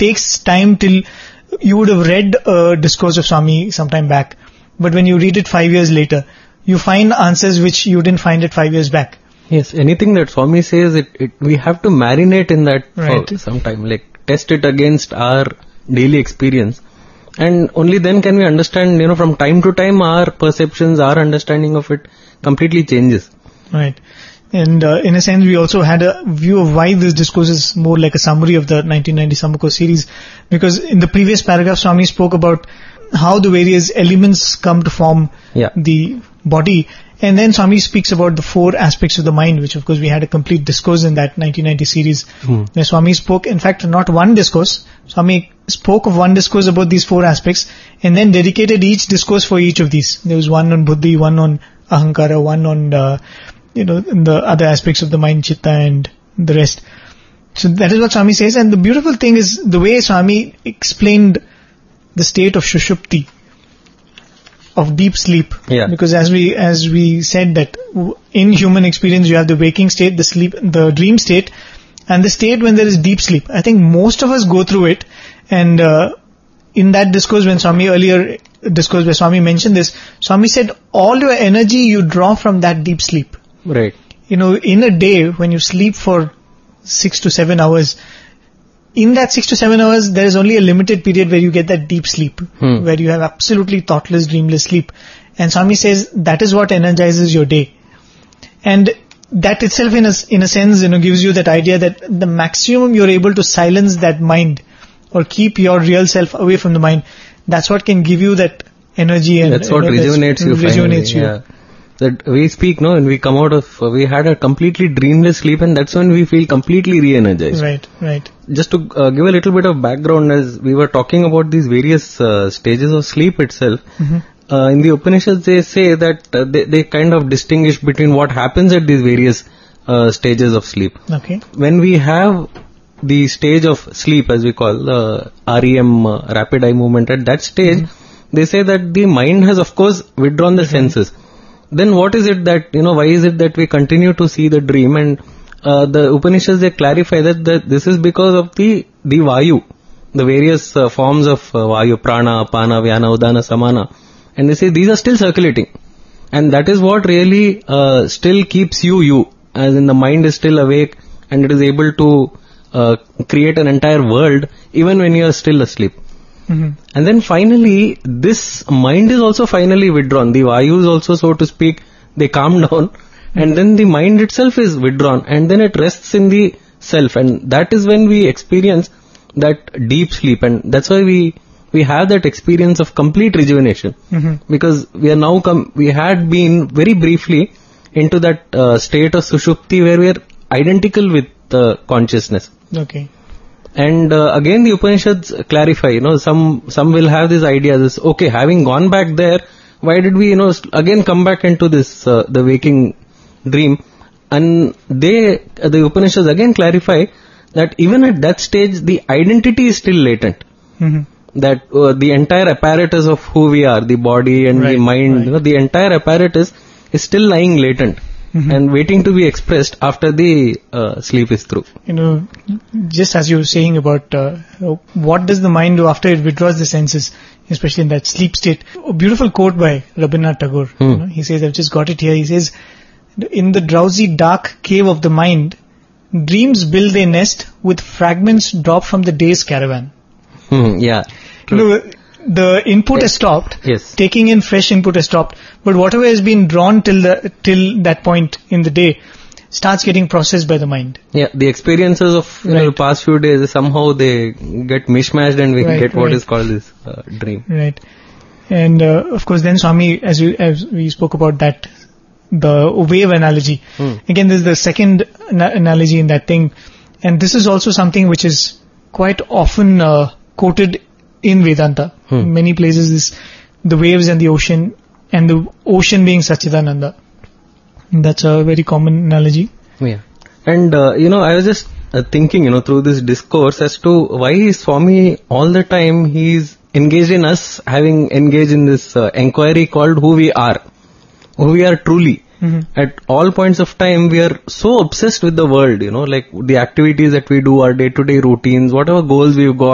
takes time till you would have read a discourse of Swami sometime back, but when you read it 5 years later, you find answers which you didn't find it 5 years back. Yes, anything that Swami says, we have to marinate in that Right. for some time, like test it against our daily experience. And only then can we understand, from time to time our perceptions, our understanding of it completely changes. Right. And in a sense, we also had a view of why this discourse is more like a summary of the 1990 Sammako series. Because in the previous paragraph, Swami spoke about how the various elements come to form the body. And then Swami speaks about the 4 aspects of the mind, which of course we had a complete discourse in that 1990 series. Where Swami spoke, in fact, not one discourse. Swami spoke of one discourse about these 4 aspects and then dedicated each discourse for each of these. There was one on buddhi, one on ahankara, one on the other aspects of the mind, chitta and the rest. So that is what Swami says. And the beautiful thing is the way Swami explained the state of Shushupti, of deep sleep. Yeah. Because as we said that in human experience you have the waking state, the sleep, the dream state, and the state when there is deep sleep. I think most of us go through it. And in that discourse, when Swami earlier discourse where Swami mentioned this, Swami said all your energy you draw from that deep sleep. Right. In a day when you sleep for 6 to 7 hours, in that 6 to 7 hours, there is only a limited period where you get that deep sleep, where you have absolutely thoughtless, dreamless sleep. And Swami says that is what energizes your day. And that itself in a sense, gives you that idea that the maximum you're able to silence that mind or keep your real self away from the mind, that's what can give you that energy and that's what rejuvenates you. Rejuvenates you. Yeah. That we speak, when we come out of, we had a completely dreamless sleep, and that's when we feel completely re-energized. Right. Just to give a little bit of background, as we were talking about these various stages of sleep itself, in the Upanishads they say that they kind of distinguish between what happens at these various stages of sleep. Okay. When we have the stage of sleep, as we call REM, rapid eye movement, at that stage, they say that the mind has of course withdrawn the senses. Then what is it that, why is it that we continue to see the dream? And the Upanishads, they clarify that this is because of the Vayu, the various forms of Vayu, Prana, Apana, Vyana, Udana, Samana. And they say these are still circulating. And that is what really still keeps you, as in the mind is still awake and it is able to create an entire world even when you are still asleep. And then finally, this mind is also finally withdrawn. The Vayus also, so to speak, they calm down, and then the mind itself is withdrawn, and then it rests in the self, and that is when we experience that deep sleep, and that's why we have that experience of complete rejuvenation, because we are now we had been very briefly into that state of Sushupti where we are identical with consciousness. Okay. And again the Upanishads clarify, some will have this idea, okay, having gone back there, why did we, again come back into this, the waking dream? And the Upanishads again clarify that even at that stage, the identity is still latent. That the entire apparatus of who we are, the body and the mind, the entire apparatus is still lying latent. And waiting to be expressed after the sleep is through. Just as you were saying about what does the mind do after it withdraws the senses, especially in that sleep state. A beautiful quote by Rabindranath Tagore. He says, I've just got it here. He says, in the drowsy dark cave of the mind, dreams build their nest with fragments dropped from the day's caravan. Yeah. True. The input has stopped. Yes. Taking in fresh input has stopped. But whatever has been drawn till that point in the day starts getting processed by the mind. Yeah, the experiences of the past few days, somehow they get mishmashed and we get what is called this dream. Right. And of course then Swami, as we spoke about that, the wave analogy. Again, this is the second analogy in that thing. And this is also something which is quite often quoted in Vedanta. In many places, the waves and the ocean being Satchidananda. That's a very common analogy. Yeah. And, I was just thinking, through this discourse as to why Swami all the time he's engaged in us, having engaged in this inquiry called who we are truly. At all points of time, we are so obsessed with the world, like the activities that we do, our day-to-day routines, whatever goals we've got.